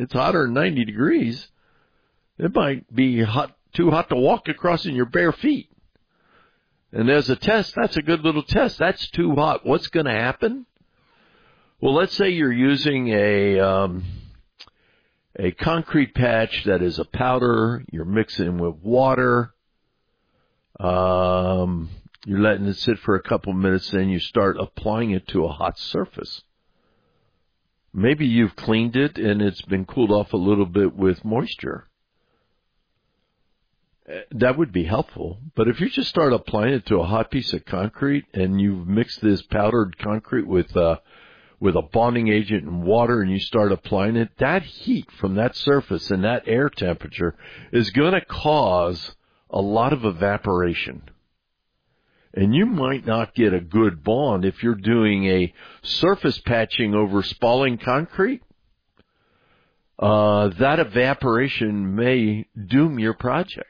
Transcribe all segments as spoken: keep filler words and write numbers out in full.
it's hotter than ninety degrees. It might be hot, too hot to walk across in your bare feet. And as a test, that's a good little test. That's too hot. What's going to happen? Well, let's say you're using a um, a concrete patch that is a powder. You're mixing with water. Um, you're letting it sit for a couple minutes, then you start applying it to a hot surface. Maybe you've cleaned it and it's been cooled off a little bit with moisture. That would be helpful. But if you just start applying it to a hot piece of concrete and you've mixed this powdered concrete with uh, with a bonding agent and water and you start applying it, that heat from that surface and that air temperature is going to cause a lot of evaporation. And you might not get a good bond if you're doing a surface patching over spalling concrete. Uh, that evaporation may doom your project.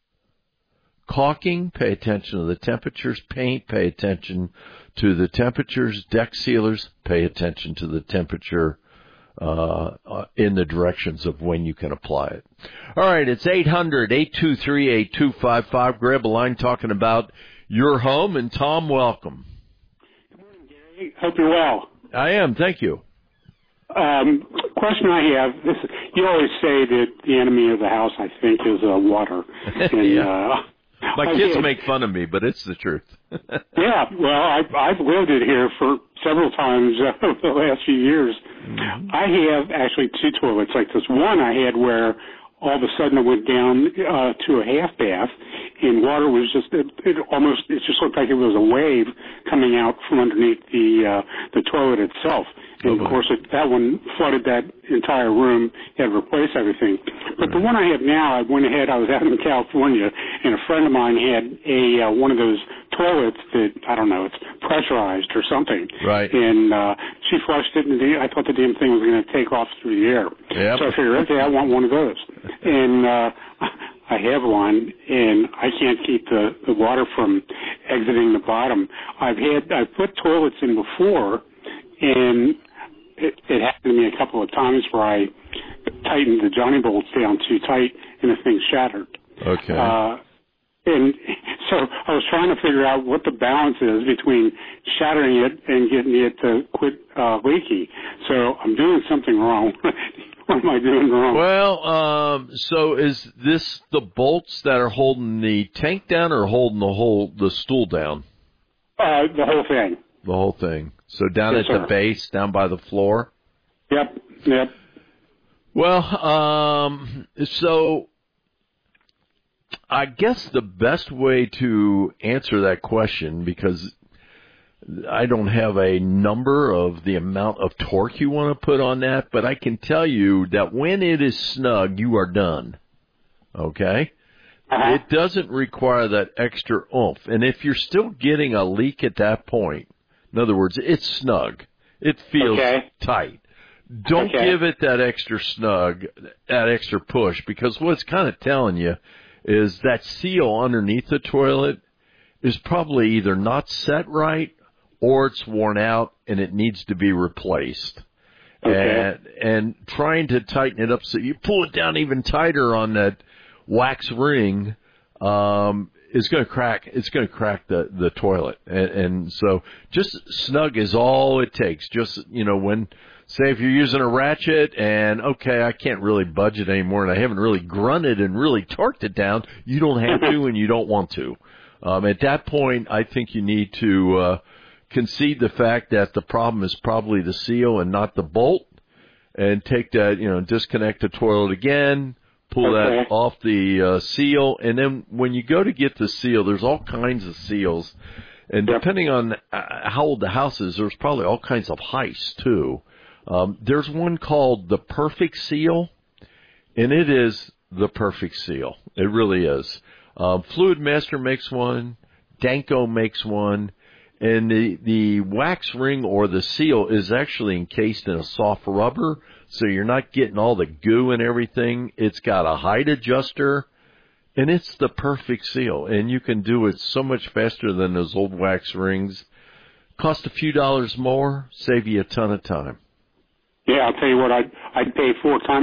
Caulking, pay attention to the temperatures. Paint, pay attention to the temperatures. Deck sealers, pay attention to the temperature uh, uh, in the directions of when you can apply it. All right, it's eight hundred, eight two three, eight two five five. Grab a line talking about your home. And Tom, welcome. Good morning, Gary. Hope you're well. I am. Thank you. Um, question I have, this, you always say that the enemy of the house, I think, is uh, water. And, yeah. uh, My kids make fun of me, but it's the truth. Yeah, well, I've, I've lived it here for several times uh, over the last few years. Mm-hmm. I have actually two toilets like this. One I had where all of a sudden it went down uh, to a half bath, and water was just, it, it almost, it just looked like it was a wave coming out from underneath the uh, the toilet itself. And, of course, it, that one flooded that entire room. You had to replace everything. But the one I have now, I went ahead, I was out in California, and a friend of mine had a uh, one of those toilets that, I don't know, it's pressurized or something. Right. And uh, she flushed it, and the, I thought the damn thing was going to take off through the air. Yep. So I figured, okay, I want one of those. And uh, I have one, and I can't keep the, the water from exiting the bottom. I've had, I've put toilets in before, and It, it happened to me a couple of times where I tightened the Johnny bolts down too tight and the thing shattered. Okay. Uh, and so I was trying to figure out what the balance is between shattering it and getting it to quit uh, leaking. So I'm doing something wrong. What am I doing wrong? Well, um, so is this the bolts that are holding the tank down or holding the whole the stool down? Uh, the whole thing. The whole thing. So down Yes, at sir. the base, down by the floor? Yep, yep. Well, um, so I guess the best way to answer that question, because I don't have a number of the amount of torque you want to put on that, but I can tell you that when it is snug, you are done. Okay? Uh-huh. It doesn't require that extra oomph. And if you're still getting a leak at that point, in other words, it's snug. It feels okay. tight. Don't okay. give it that extra snug, that extra push, because what it's kind of telling you is that seal underneath the toilet is probably either not set right or it's worn out and it needs to be replaced. Okay. And, and trying to tighten it up so you pull it down even tighter on that wax ring, um, is going to crack, it's going to crack the, the toilet. And, and so just snug is all it takes. Just, you know, when, say if you're using a ratchet and, okay, I can't really budge it anymore and I haven't really grunted and really torqued it down, you don't have to and you don't want to. Um, at that point, I think you need to, uh, concede the fact that the problem is probably the seal and not the bolt, and take that, you know, disconnect the toilet again, pull okay. that off the uh, seal, and then when you go to get the seal, there's all kinds of seals, and yep. depending on how old the house is, there's probably all kinds of heights too. Um, there's one called the Perfect Seal, and it is the perfect seal. It really is. Um, Fluid Master makes one, Danko makes one, and the, the wax ring or the seal is actually encased in a soft rubber, so you're not getting all the goo and everything. It's got a height adjuster, and it's the perfect seal. And you can do it so much faster than those old wax rings. Cost a few dollars more, save you a ton of time. Yeah, I'll tell you what, I'd, I'd pay four times